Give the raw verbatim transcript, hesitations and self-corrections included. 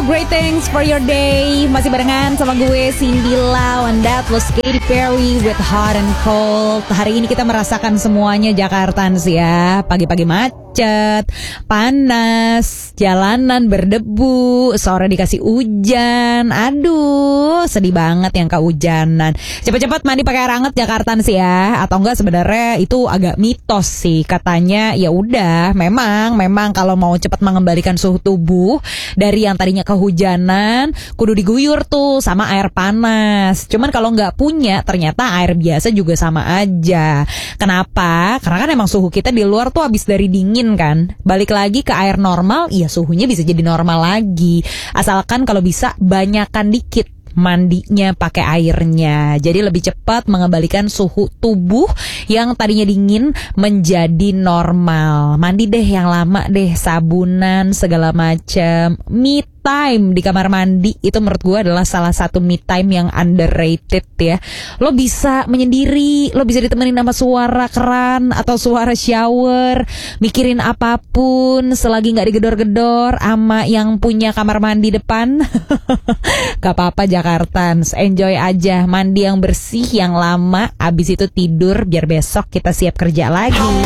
great things for your day. Masih barengan sama gue Cindy Lau, and that was Katy Perry with Hot and Cold. Hari ini kita merasakan semuanya Jakartans ya. Pagi-pagi macet, panas, jalanan berdebu, sore dikasih hujan. Aduh, sedih banget yang kehujanan. Cepat-cepat mandi pakai air hangat Jakartans ya. Atau enggak sebenarnya itu agak mitos sih. Katanya ya udah, memang memang kalau mau cepat mengembalikan suhu tubuh dari yang tadinya kehujanan, kudu diguyur tuh sama air panas. Cuman kalau nggak punya, ternyata air biasa juga sama aja. Kenapa? Karena kan emang suhu kita di luar tuh habis dari dingin kan. Balik lagi ke air normal, ya suhunya bisa jadi normal lagi. Asalkan kalau bisa banyakan dikit mandinya pakai airnya. Jadi lebih cepat mengembalikan suhu tubuh yang tadinya dingin menjadi normal. Mandi deh yang lama deh, sabunan segala macam. Me time di kamar mandi itu menurut gue adalah salah satu me time yang underrated ya. Lo bisa menyendiri, lo bisa ditemenin sama suara keran atau suara shower, mikirin apapun selagi nggak digedor-gedor sama yang punya kamar mandi depan. Gak apa-apa Jakartans, enjoy aja mandi yang bersih yang lama, abis itu tidur biar besok kita siap kerja lagi.